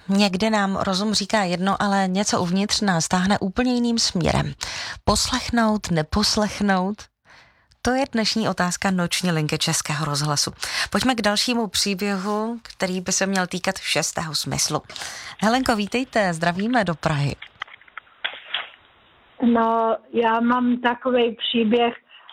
Někdy nám rozum říká jedno, ale něco uvnitř nás táhne úplně jiným směrem. Poslechnout, neposlechnout? To je dnešní otázka noční linky Českého rozhlasu. Pojďme k dalšímu příběhu, který by se měl týkat šestého smyslu. Helenko, vítejte, zdravíme do Prahy. No, já mám takový příběh,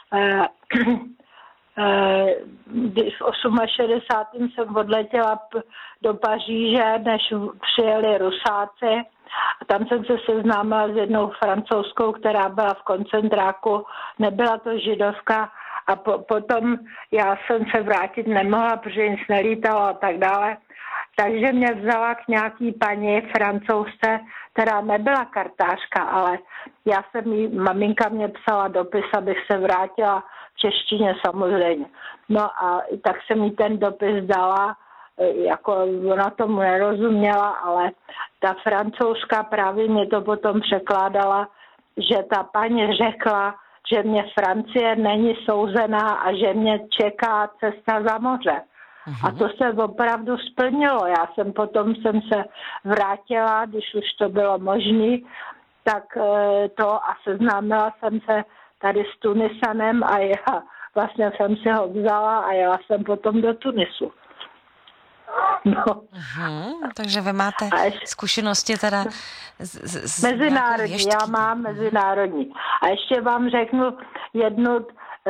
když v 68. jsem odletěla do Paříže, než přijeli Rusáci. A tam jsem se seznámila s jednou Francouzskou, která byla v koncentráku, nebyla to židovka. A potom já jsem se vrátit nemohla, protože nic nelítalo a tak dále. Takže mě vzala k nějaký paní Francouzce, která nebyla kartářka, ale maminka mě psala dopis, abych se vrátila v češtině samozřejmě. No a tak jsem jí ten dopis dala, jako ona tomu nerozuměla, ale ta Francouzka právě mě to potom překládala, že ta paní řekla, že mě Francie není souzená a že mě čeká cesta za moře. A to se opravdu splnilo. Já jsem potom se vrátila, když už to bylo možné, tak a seznámila jsem se tady s Tunisanem a já vlastně jsem si ho vzala a jela jsem potom do Tunisu. No. Takže vy máte zkušenosti teda mezinárodní, já mám mezinárodní. A ještě vám řeknu jednu,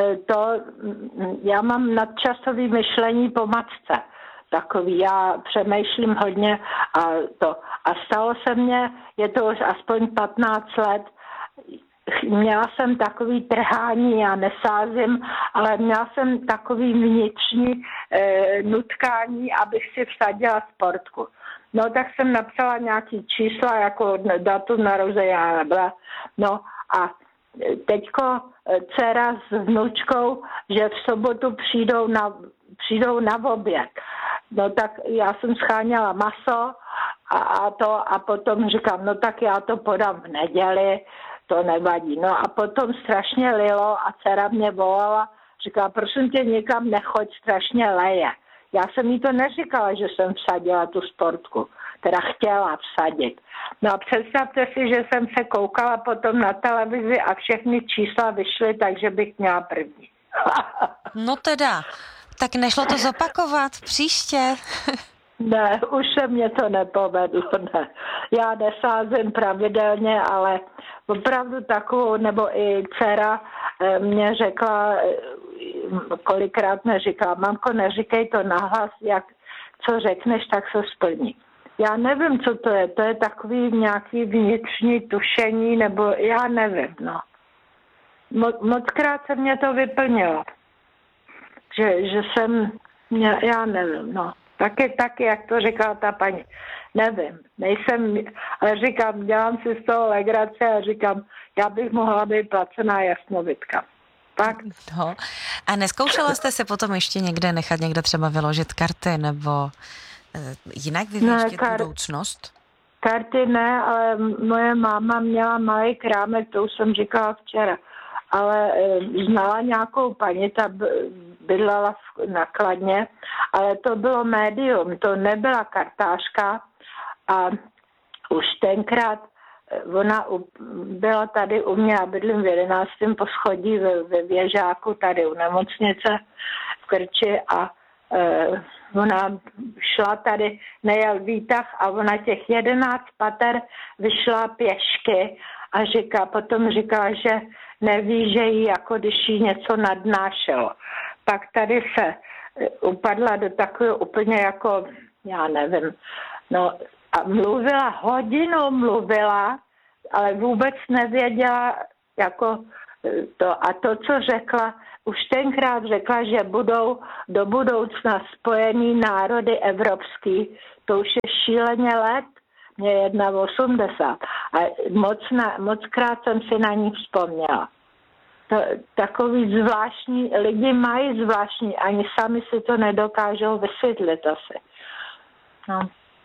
já mám nadčasové myšlení po matce. Takový, já přemýšlím hodně a stalo se mně, je to už aspoň 15 let, měla jsem takový trhání, já nesázím, ale měla jsem takový vnitřní nutkání, abych si vsadila sportku. No tak jsem napsala nějaký čísla, jako datum narození, no a teďko dcera s vnučkou, že v sobotu přijdou na oběd. No tak já jsem scháněla maso a potom říkám, no tak já to podám v neděli, to nevadí. No a potom strašně lilo a dcera mě volala, říkala, prosím tě, nikam nechoď, strašně leje. Já jsem jí to neříkala, že jsem vsadila tu sportku, teda chtěla vsadit. No a představte si, že jsem se koukala potom na televizi a všechny čísla vyšly, takže bych měla první. No teda, tak nešlo to zopakovat příště? Ne, už se mě to nepovedlo, ne. Já nesázím pravidelně, ale opravdu takovou, nebo i dcera mě řekla, kolikrát neříkala, mamko, neříkej to nahlas, co řekneš, tak se splní. Já nevím, co to je takový nějaký vnitřní tušení, nebo já nevím, no. Mockrát se mě to vyplnilo, že jsem, já nevím, no. Taky, jak to říkala ta paní. Nevím, ale říkám, dělám si z toho legrace a říkám, já bych mohla být placená jasnovidka. Tak. No. A neskoušela jste se potom ještě nechat někde třeba vyložit karty nebo jinak vyvěštit budoucnost? Karty ne, ale moje máma měla malý krámek, to už jsem říkala včera. Ale znala nějakou paní, ta bydlela na Kladně, ale to bylo médium, to nebyla kartářka a už tenkrát ona byla tady u mě, já bydlím v 11. poschodí ve Věžáku, tady u nemocnice v Krči a ona šla tady, nejel výtah a ona těch 11 pater vyšla pěšky a potom říkala, že neví, že jí jako když jí něco nadnášelo. Pak tady se upadla do takového úplně jako, já nevím, no a mluvila, ale vůbec nevěděla jako to, co řekla, už tenkrát řekla, že budou do budoucna spojený národy evropský, to už je šíleně let, mě je 81 a mockrát jsem si na ní vzpomněla. Takový zvláštní, lidi mají zvláštní, ani sami si to nedokážou vysvětlit asi. No.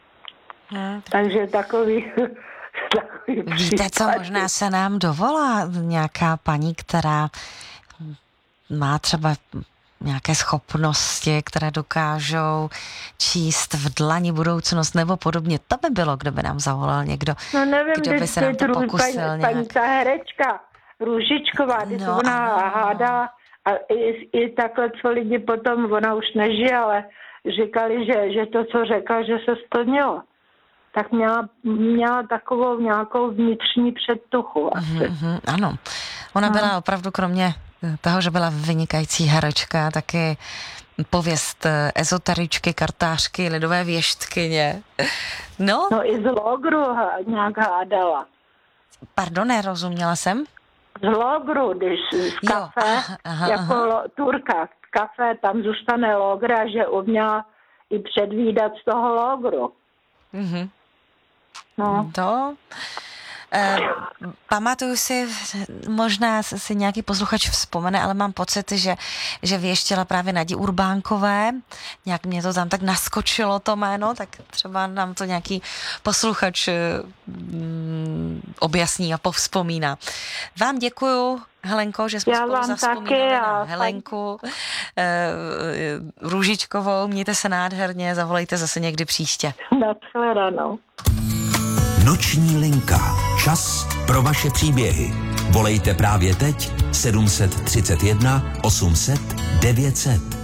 Takže takový Víte, co možná se nám dovolá nějaká paní, která má třeba nějaké schopnosti, které dokážou číst v dlani budoucnost nebo podobně. To by bylo, kdyby nám zavolal někdo, no nevím, kdo by se nám to pokusil nějak. Paní ta herečka Růžičková, když ona hádá a i takhle, co lidi potom, ona už nežije, ale říkali, že to, co řekla, že se splnilo. Tak měla takovou nějakou vnitřní předtuchu asi. Ano, ona byla opravdu kromě toho, že byla vynikající herečka, taky pověst ezoteričky, kartářky, lidové věštkyně. No i z Logru nějak hádala. Pardon, nerozuměla jsem? Z Logru, když z kafe, Turka, kafe, tam zůstane Logr a že uměla i předvídat z toho Logru. No. To... pamatuju si, možná si nějaký posluchač vzpomene, ale mám pocit, že věštěla právě Nadě Urbánkové. Nějak mě to tam tak naskočilo to jméno, tak třeba nám to nějaký posluchač objasní a povzpomíná. Vám děkuju, Helenko, že jsme spolu zavzpomínali na Helenku Růžičkovou. Mějte se nádherně, zavolejte zase někdy příště. Nashledanou. Noční linka. Čas pro vaše příběhy. Volejte právě teď 731 800 900.